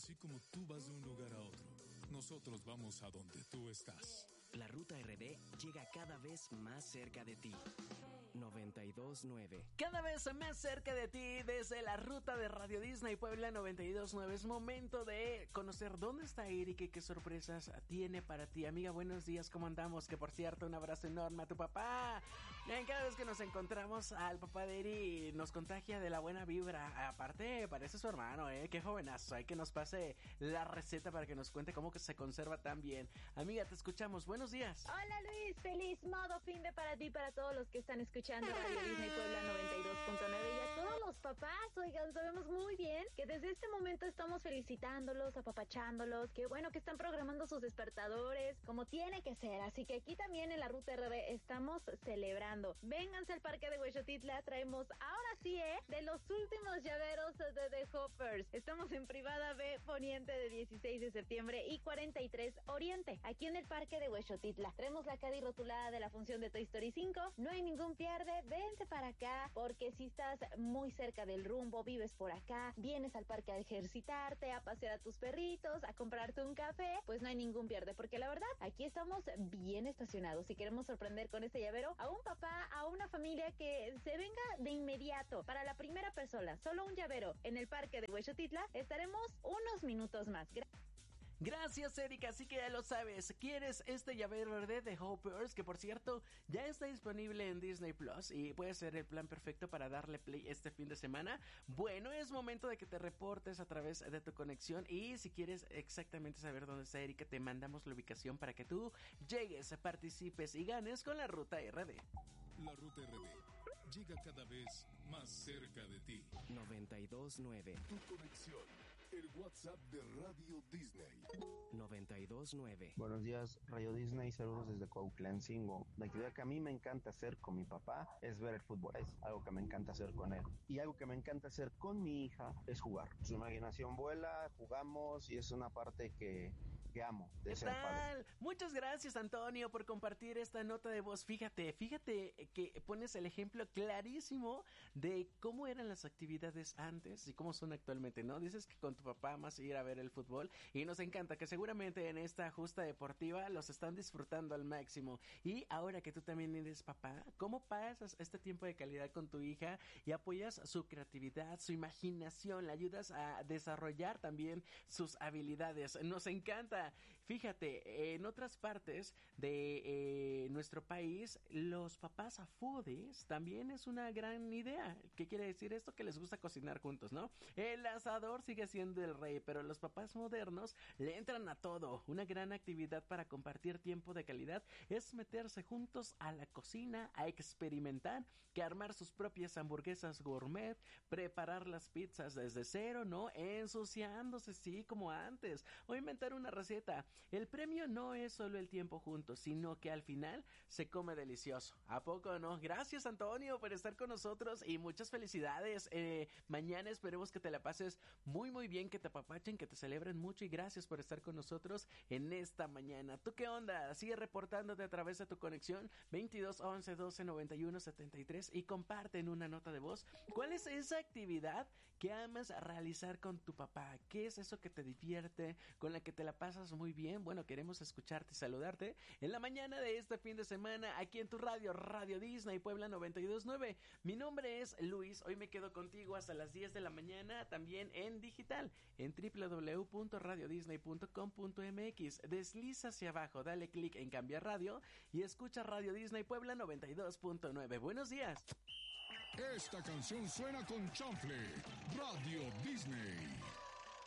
Así como tú vas de un lugar a otro, nosotros vamos a donde tú estás. La Ruta RD llega cada vez más cerca de ti. 92.9. Cada vez más cerca de ti desde la ruta de Radio Disney Puebla 92.9. Es momento de conocer dónde está Eric y qué sorpresas tiene para ti. Amiga, buenos días, ¿cómo andamos? Que por cierto, un abrazo enorme a tu papá. Cada vez que nos encontramos al papá de Eric nos contagia de la buena vibra. Aparte, parece su hermano, qué jovenazo. Hay que nos pase la receta para que nos cuente cómo que se conserva tan bien. Amiga, te escuchamos, buenos días. Hola Luis, feliz modo fin de para ti y para todos los que están escuchando Radio Disney Puebla 92.9 y a todos los papás. Oigan, sabemos muy bien que desde este momento estamos felicitándolos, apapachándolos, que bueno que están programando sus despertadores como tiene que ser, así que aquí también en la Ruta RD estamos celebrando. Vénganse al parque de Huexotitla, traemos ahora sí, de los últimos llaveros de The Hoppers. Estamos en Privada B Poniente de 16 de septiembre y 43 Oriente, aquí en el parque de Huexotitla. Traemos la caddy rotulada de la función de Toy Story 5, no hay ningún pierde, vente para acá, porque si estás muy cerca del rumbo, vives por acá, vienes al parque a ejercitarte, a pasear a tus perritos, a comprarte un café, pues no hay ningún pierde, porque la verdad, aquí estamos bien estacionados y queremos sorprender con este llavero a un papá, a una familia que se venga de inmediato. Para la primera persona, solo un llavero en el parque de Huexotitla, estaremos unos minutos más. Gracias, Erika, así que ya lo sabes, ¿quieres este llavero verde de Hoppers? Que por cierto, ya está disponible en Disney Plus y puede ser el plan perfecto para darle play este fin de semana. Bueno, es momento de que te reportes a través de tu conexión y si quieres exactamente saber dónde está Erika, te mandamos la ubicación para que tú llegues, participes y ganes con la Ruta RD. La Ruta RD llega cada vez más cerca de ti. 92.9. Tu conexión, el WhatsApp de Radio Disney. 92.9. Buenos días, Radio Disney, saludos desde Cuautlancingo. La actividad que a mí me encanta hacer con mi papá es ver el fútbol, es algo que me encanta hacer con él. Y algo que me encanta hacer con mi hija es jugar. Su imaginación vuela, jugamos y es una parte que amo de ser padre. Muchas gracias, Antonio, por compartir esta nota de voz. Fíjate que pones el ejemplo clarísimo de cómo eran las actividades antes y cómo son actualmente, ¿no? Dices que con tu papá vas a ir a ver el fútbol y nos encanta que seguramente en esta justa deportiva los están disfrutando al máximo. Y ahora que tú también eres papá, ¿cómo pasas este tiempo de calidad con tu hija y apoyas su creatividad, su imaginación, le ayudas a desarrollar también sus habilidades? Nos encanta. Fíjate, en otras partes de nuestro país, los papás a foodies también es una gran idea. ¿Qué quiere decir esto? Que les gusta cocinar juntos, ¿no? El asador sigue siendo el rey, pero los papás modernos le entran a todo. Una gran actividad para compartir tiempo de calidad es meterse juntos a la cocina, a experimentar, que armar sus propias hamburguesas gourmet, preparar las pizzas desde cero, ¿no? Ensuciándose, sí, como antes, o inventar una receta. El premio no es solo el tiempo juntos, sino que al final se come delicioso. ¿A poco no? Gracias, Antonio, por estar con nosotros y muchas felicidades. Mañana esperemos que te la pases muy muy bien, que te apapachen, que te celebren mucho y gracias por estar con nosotros en esta mañana. ¿Tú qué onda? Sigue reportándote a través de tu conexión 22 11 12 91 73 y comparte en una nota de voz cuál es esa actividad que amas realizar con tu papá. ¿Qué es eso que te divierte, con la que te la pasas muy bien? Bueno, queremos escucharte y saludarte en la mañana de este fin de semana aquí en tu radio, Radio Disney Puebla 92.9. Mi nombre es Luis, hoy me quedo contigo hasta las 10 de la mañana, también en digital, en www.radiodisney.com.mx. Desliza hacia abajo, dale clic en cambiar radio y escucha Radio Disney Puebla 92.9. Buenos días. Esta canción suena con chanfle. Radio Disney.